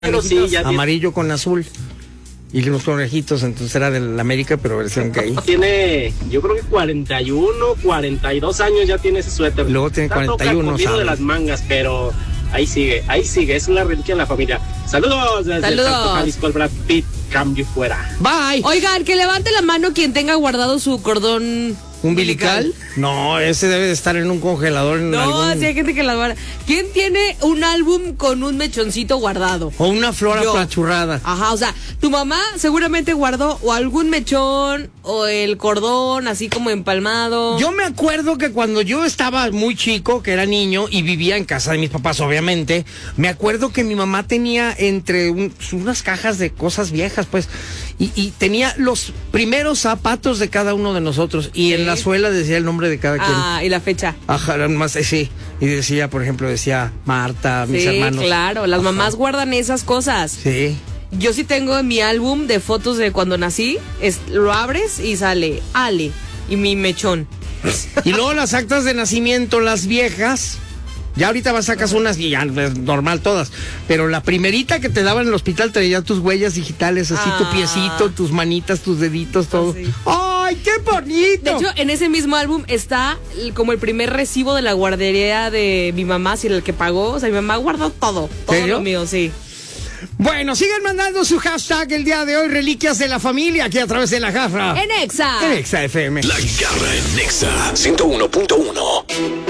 Pero sí, ya amarillo con azul y unos conejitos, entonces era del América, pero versión gay. Tiene, yo creo que 41, 42 años ya tiene ese suéter. Luego tiene 41, ¿sabes? De las mangas, pero ahí sigue, es una reliquia en la familia. Saludos desde Saludos. Jalisco, el Brad Pitt, cambio fuera. Bye. Oigan, que levante la mano quien tenga guardado su cordón ¿Umbilical? No, ese debe de estar en un congelador. No, sí hay gente que la guarda. ¿Quién tiene un álbum con un mechoncito guardado? O una flor apachurrada. Ajá, o sea, tu mamá seguramente guardó o algún mechón o el cordón así como empalmado. Yo me acuerdo que cuando yo estaba muy chico, que era niño y vivía en casa de mis papás, obviamente, me acuerdo que mi mamá tenía entre unas cajas de cosas viejas, pues, y tenía los primeros zapatos de cada uno de nosotros y en la suela decía el nombre de cada quien. Ah, y la fecha. Ajá, más sí. Y decía, por ejemplo, decía Marta, mis hermanos. Sí, claro, las mamás guardan esas cosas. Sí. Yo sí tengo en mi álbum de fotos de cuando nací, lo abres y sale Ale y mi mechón. Y luego las actas de nacimiento, las viejas. Ya ahorita sacas unas y ya es normal todas. Pero la primerita que te daban en el hospital traía tus huellas digitales, así tu piecito, tus manitas, tus deditos, todo. Sí. ¡Ay, qué bonito! De hecho, en ese mismo álbum está como el primer recibo de la guardería de mi mamá, si era el que pagó. O sea, mi mamá guardó todo lo mío, sí. Bueno, sigan mandando su hashtag el día de hoy, Reliquias de la Familia, aquí a través de La Garra. En Exa. En Exa FM. La Garra en Exa 101.1.